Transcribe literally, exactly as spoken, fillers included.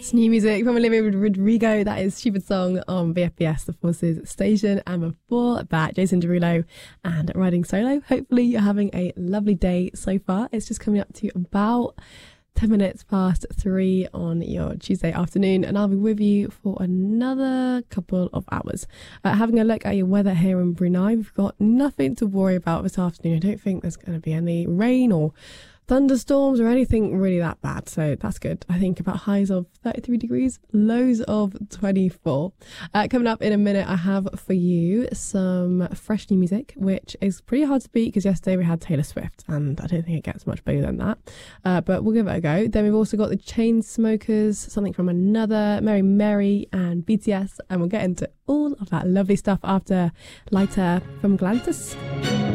That's new music from Olivia Rodrigo. That is Stupid Song on V F B S, the Forces Station. And before that, Jason Derulo and Riding Solo. Hopefully you're having a lovely day so far. It's just coming up to about ten minutes past three on your Tuesday afternoon, and I'll be with you for another couple of hours. Uh, having a look at your weather here in Brunei, we've got nothing to worry about this afternoon. I don't think there's going to be any rain or thunderstorms or anything really that bad, so that's good. I think about highs of thirty-three degrees, lows of twenty-four. Uh, coming up in a minute, I have for you some fresh new music, which is pretty hard to beat because yesterday we had Taylor Swift, and I don't think it gets much bigger than that. Uh, but we'll give it a go. Then we've also got the Chainsmokers, Something from Another, Mary Mary, and B T S, and we'll get into all of that lovely stuff after Lighter from Galantis.